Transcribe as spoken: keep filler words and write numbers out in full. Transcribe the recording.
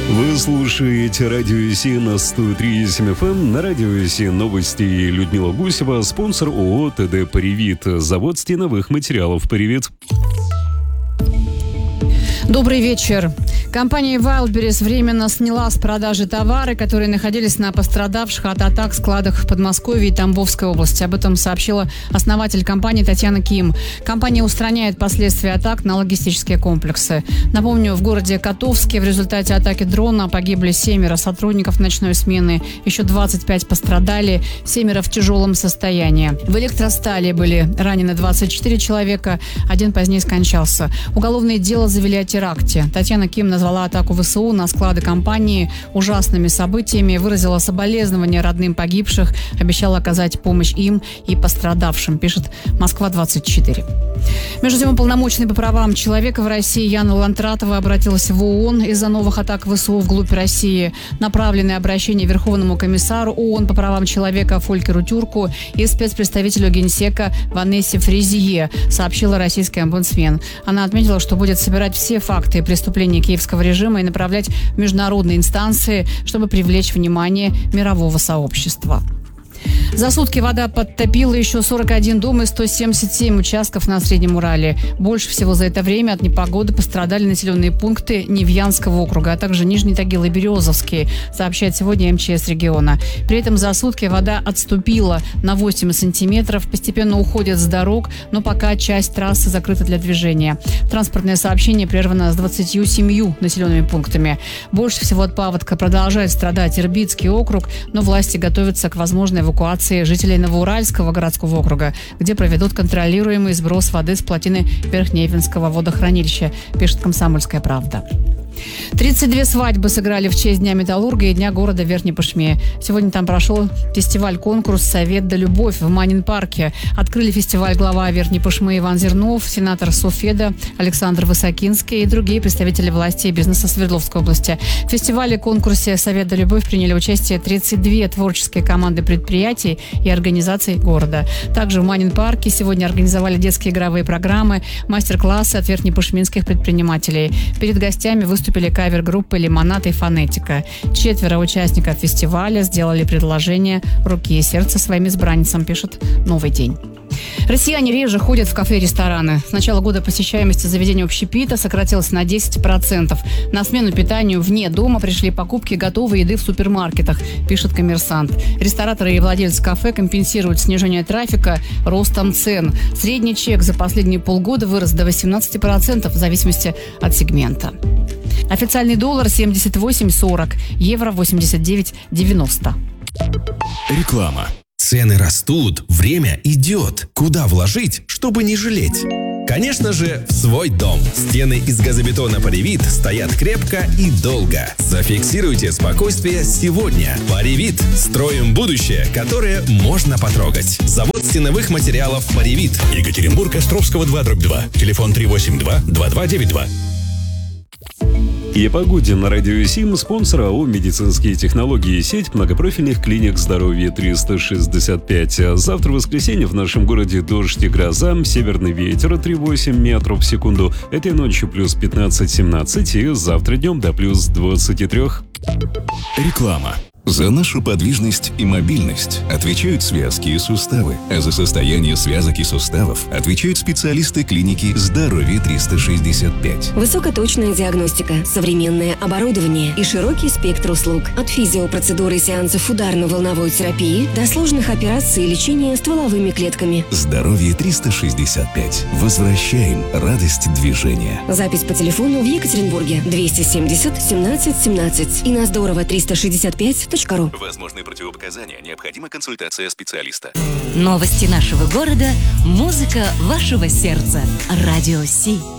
Вы слушаете Радио Си на сто три и семь эф эм. На Радио Си новости. Людмила Гусева, спонсор ООО ТД «Паривит». Завод стеновых материалов «Паривит». Добрый вечер. Компания Wildberries временно сняла с продажи товары, которые находились на пострадавших от атак складах в Подмосковье и Тамбовской области. Об этом сообщила основатель компании Татьяна Ким. Компания устраняет последствия атак на логистические комплексы. Напомню, в городе Котовске в результате атаки дрона погибли семеро сотрудников ночной смены. Еще двадцать пять пострадали, семеро в тяжелом состоянии. В Электростали были ранены двадцать четыре человека, один позднее скончался. Уголовное дело завели о теракте. Татьяна Ким назвала атаку ВСУ на склады компании ужасными событиями, выразила соболезнования родным погибших, обещала оказать помощь им и пострадавшим, пишет Москва двадцать четыре. Между тем, уполномоченный по правам человека в России Яна Лантратова обратилась в ООН из-за новых атак ВСУ вглубь России. Направленное обращение Верховному комиссару ООН по правам человека Фолькеру Тюрку и спецпредставителю Генсека Ванессе Фризье, сообщила российский омбудсмен. Она отметила, что будет собирать все факты преступлений киевского режима и направлять в международные инстанции, чтобы привлечь внимание мирового сообщества. За сутки вода подтопила еще сорок один дом и сто семьдесят семь участков на Среднем Урале. Больше всего за это время от непогоды пострадали населенные пункты Невьянского округа, а также Нижний Тагил и Березовский, сообщает сегодня эм че эс региона. При этом за сутки вода отступила на восемь сантиметров, постепенно уходит с дорог, но пока часть трассы закрыта для движения. Транспортное сообщение прервано с двадцатью семью населенными пунктами. Больше всего от паводка продолжает страдать Ирбитский округ, но власти готовятся к возможной эвакуации жителей Новоуральского городского округа, где проведут контролируемый сброс воды с плотины Верхневинского водохранилища, пишет «Комсомольская правда». тридцать две свадьбы сыграли в честь Дня металлурга и Дня города Верхней Пышме. Сегодня там прошел фестиваль-конкурс «Совет да любовь» в Манин-парке. Открыли фестиваль глава Верхней Пышмы Иван Зернов, сенатор Софеда Александр Высокинский и другие представители власти и бизнеса Свердловской области. В фестивале-конкурсе «Совет да любовь» приняли участие тридцать две творческие команды предприятий и организаций города. Также в Манин-парке сегодня организовали детские игровые программы, мастер-классы от верхнепышминских предпринимателей. Перед гостями выступили Выступили кавер-группы «Лимонад» и «Фонетика». Четверо участников фестиваля сделали предложение руки и сердца своим избранницам, пишет «Новый день». Россияне реже ходят в кафе и рестораны. С начала года посещаемость заведений общепита сократилась на десять процентов. На смену питанию вне дома пришли покупки готовой еды в супермаркетах, пишет «Коммерсант». Рестораторы и владельцы кафе компенсируют снижение трафика ростом цен. Средний чек за последние полгода вырос до восемнадцати процентов в зависимости от сегмента. Официальный доллар семьдесят восемь сорок, евро восемьдесят девять девяносто. Реклама. Цены растут, время идет. Куда вложить, чтобы не жалеть? Конечно же, в свой дом. Стены из газобетона «Паривит» стоят крепко и долго. Зафиксируйте спокойствие сегодня. «Паривит» – строим будущее, которое можно потрогать. Завод стеновых материалов «Паривит». Екатеринбург, Островского два дробь два. Телефон три восемь два два два девять два. И о погоде на Радио Сим, спонсор ООО «Медицинские технологии», сеть многопрофильных клиник здоровья триста шестьдесят пять. Завтра, в воскресенье, в нашем городе дождь и гроза, северный ветер три целых восемь десятых метров в секунду. Этой ночью плюс пятнадцать-семнадцать и завтра днем до плюс двадцати трёх. Реклама. За нашу подвижность и мобильность отвечают связки и суставы, а за состояние связок и суставов отвечают специалисты клиники «Здоровье триста шестьдесят пять». Высокоточная диагностика, современное оборудование и широкий спектр услуг. От физиопроцедуры и сеансов ударно-волновой терапии до сложных операций и лечения стволовыми клетками. «Здоровье триста шестьдесят пять». Возвращаем радость движения. Запись по телефону в Екатеринбурге двести семьдесят семнадцать семнадцать и на здорово триста шестьдесят пять точка ру. Возможны противопоказания. Необходима консультация специалиста. Новости нашего города. Музыка вашего сердца. Радио Си.